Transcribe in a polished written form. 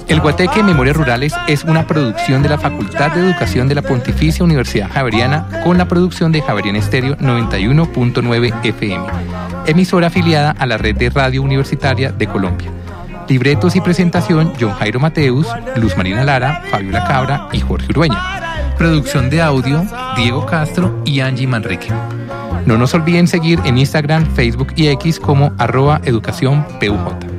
El Guateque Memorias Rurales es una producción de la Facultad de Educación de la Pontificia Universidad Javeriana con la producción de Javeriana Estéreo 91.9 FM, emisora afiliada a la red de radio universitaria de Colombia. Libretos y presentación: John Jairo Mateus, Luz Marina Lara, Fabiola Cabra y Jorge Urueña. Producción de audio: Diego Castro y Angie Manrique. No nos olviden seguir en Instagram, Facebook y X como @educacionpUJ.